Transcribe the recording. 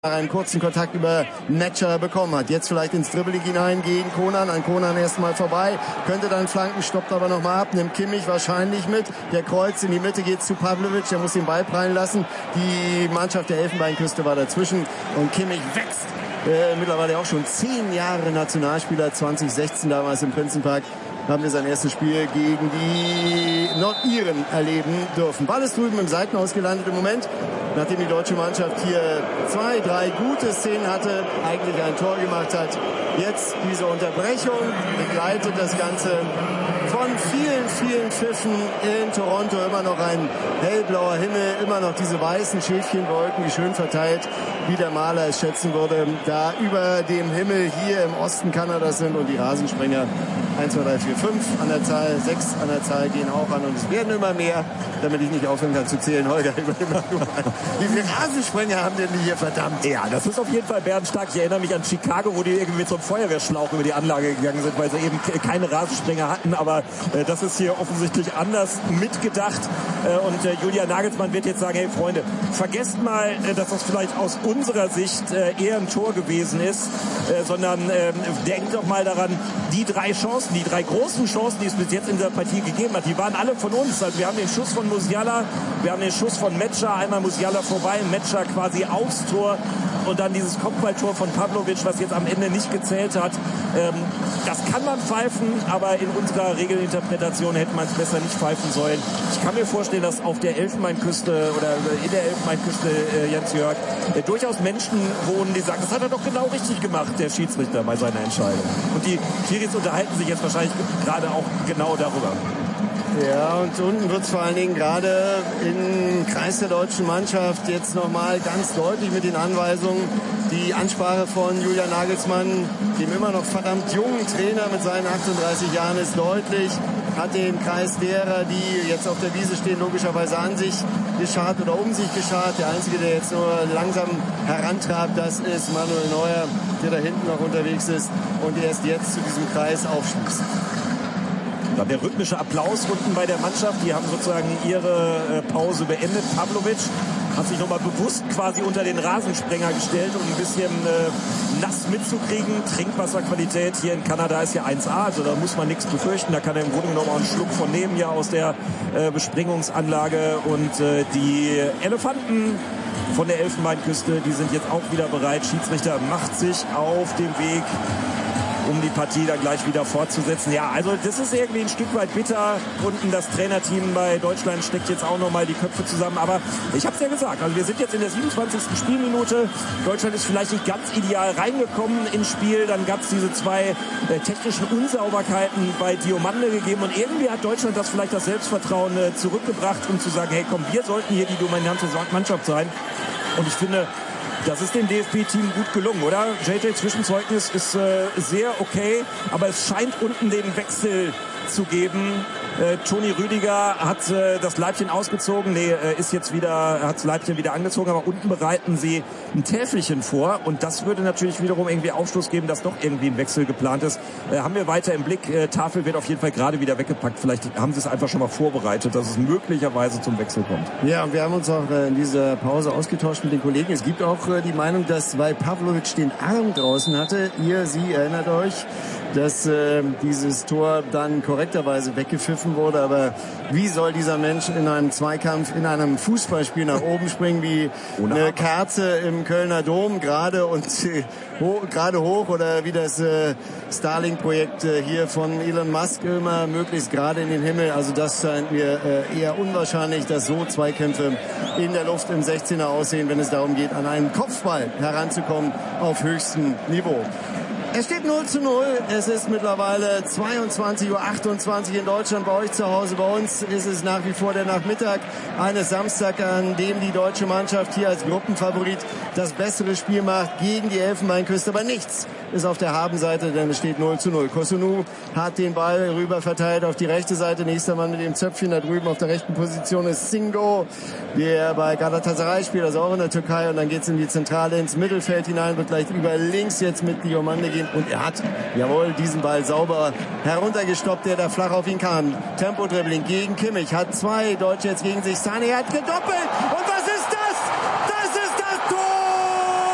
einen kurzen Kontakt über Metscher bekommen hat. Jetzt vielleicht ins Dribbling hinein gegen Konan. An Konan erstmal vorbei. Könnte dann flanken, stoppt aber nochmal ab. Nimmt Kimmich wahrscheinlich mit. Der Kreuz in die Mitte geht zu Pavlovic. Der muss den Ball prallen lassen. Die Mannschaft der Elfenbeinküste war dazwischen. Und Kimmich wächst. Mittlerweile auch schon 10 Jahre Nationalspieler. 2016 damals im Prinzenpark haben wir sein erstes Spiel gegen die Nordiren erleben dürfen. Ball ist drüben im Seitenhaus gelandet im Moment, nachdem die deutsche Mannschaft hier 2, 3 gute Szenen hatte, eigentlich ein Tor gemacht hat. Jetzt diese Unterbrechung begleitet das Ganze von vielen, vielen Pfiffen in Toronto. Immer noch ein hellblauer Himmel, immer noch diese weißen Schäfchenwolken, die schön verteilt, wie der Maler es schätzen würde, da über dem Himmel hier im Osten Kanadas sind und die Rasensprenger 1, 2, 3, 4, 5 an der Zahl, 6 an der Zahl gehen auch an und es werden immer mehr, damit ich nicht aufhören kann zu zählen. Holger, wie viele Rasensprenger haben denn die hier, verdammt? Ja, das ist auf jeden Fall bärenstark. Ich erinnere mich an Chicago, wo die irgendwie mit so einem Feuerwehrschlauch über die Anlage gegangen sind, weil sie eben keine Rasensprenger hatten, aber das ist hier offensichtlich anders mitgedacht und Julian Nagelsmann wird jetzt sagen, hey Freunde, vergesst mal, dass das vielleicht aus unserer Sicht eher ein Tor gewesen ist, sondern denkt doch mal daran, die 3 Chancen, die 3 großen Chancen, die es bis jetzt in der Partie gegeben hat, die waren alle von uns. Also wir haben den Schuss von Musiala, wir haben den Schuss von Metscher, einmal Musiala vorbei, Metscher quasi aufs Tor und dann dieses Kopfballtor von Pavlovic, was jetzt am Ende nicht gezählt hat. Das kann man pfeifen, aber in unserer Regelinterpretation hätte man es besser nicht pfeifen sollen. Ich kann mir vorstellen, dass auf der Elfenbeinküste oder in der Elfenbeinküste, Jens Jörg, durchaus Menschen wohnen, die sagen, das hat er doch genau richtig gemacht, der Schiedsrichter bei seiner Entscheidung. Und die Schiris unterhalten sich jetzt wahrscheinlich gerade auch genau darüber. Ja, und unten wird es vor allen Dingen gerade im Kreis der deutschen Mannschaft jetzt nochmal ganz deutlich mit den Anweisungen. Die Ansprache von Julian Nagelsmann, dem immer noch verdammt jungen Trainer mit seinen 38 Jahren, ist deutlich. Hat den Kreis derer, die jetzt auf der Wiese stehen, logischerweise an sich geschart oder um sich geschart. Der Einzige, der jetzt nur langsam herantrabt, das ist Manuel Neuer, der da hinten noch unterwegs ist und erst jetzt zu diesem Kreis aufschließt. Dann der rhythmische Applaus unten bei der Mannschaft. Die haben sozusagen ihre Pause beendet. Pavlovic hat sich nochmal bewusst quasi unter den Rasensprenger gestellt, um ein bisschen nass mitzukriegen. Trinkwasserqualität hier in Kanada ist ja 1A, also da muss man nichts befürchten. Da kann er im Grunde genommen auch einen Schluck von nehmen hier aus der Bespringungsanlage. Und die Elefanten von der Elfenbeinküste, die sind jetzt auch wieder bereit. Schiedsrichter macht sich auf den Weg, um die Partie dann gleich wieder fortzusetzen. Ja, also das ist irgendwie ein Stück weit bitter. Unten das Trainerteam bei Deutschland steckt jetzt auch nochmal die Köpfe zusammen. Aber ich habe es ja gesagt, also wir sind jetzt in der 27. Spielminute. Deutschland ist vielleicht nicht ganz ideal reingekommen ins Spiel. Dann gab es diese 2 technischen Unsauberkeiten bei Diomande gegeben. Und irgendwie hat Deutschland das vielleicht das Selbstvertrauen zurückgebracht, um zu sagen, hey komm, wir sollten hier die dominante Mannschaft sein. Und ich finde, das ist dem DFB-Team gut gelungen, oder? JJ, Zwischenzeugnis ist sehr okay, aber es scheint unten den Wechsel zu geben. Toni Rüdiger hat das Leibchen ausgezogen, ist jetzt wieder, hat das Leibchen wieder angezogen, aber unten bereiten sie ein Täfelchen vor und das würde natürlich wiederum irgendwie Aufschluss geben, dass doch irgendwie ein Wechsel geplant ist. Haben wir weiter im Blick. Tafel wird auf jeden Fall gerade wieder weggepackt. Vielleicht haben sie es einfach schon mal vorbereitet, dass es möglicherweise zum Wechsel kommt. Ja, und wir haben uns auch in dieser Pause ausgetauscht mit den Kollegen. Es gibt auch die Meinung, dass weil Pavlovic den Arm draußen hatte, Sie erinnert euch, dass dieses Tor dann korrekterweise weggepfiffen wurde. Aber wie soll dieser Mensch in einem Zweikampf, in einem Fußballspiel nach oben springen wie eine Kerze im Kölner Dom gerade und gerade hoch oder wie das Starlink-Projekt hier von Elon Musk immer möglichst gerade in den Himmel. Also das scheint mir eher unwahrscheinlich, dass so Zweikämpfe in der Luft im 16er aussehen, wenn es darum geht, an einen Kopfball heranzukommen auf höchstem Niveau. Es steht 0:0. Es ist mittlerweile 22:28 Uhr in Deutschland. Bei euch zu Hause, bei uns ist es nach wie vor der Nachmittag eines Samstags, an dem die deutsche Mannschaft hier als Gruppenfavorit das bessere Spiel macht gegen die Elfenbeinküste. Aber nichts ist auf der Habenseite, denn es steht 0:0. Kosunu hat den Ball rüber verteilt auf die rechte Seite. Nächster Mann mit dem Zöpfchen da drüben auf der rechten Position ist Singo, der bei Galatasaray spielt, also auch in der Türkei. Und dann geht's in die Zentrale, ins Mittelfeld hinein, wird gleich über links jetzt mit Diomande gehen. Und er hat, jawohl, diesen Ball sauber heruntergestoppt, der da flach auf ihn kam. Tempo-Dribbling gegen Kimmich, hat 2 Deutsche jetzt gegen sich. Sané hat gedoppelt. Und was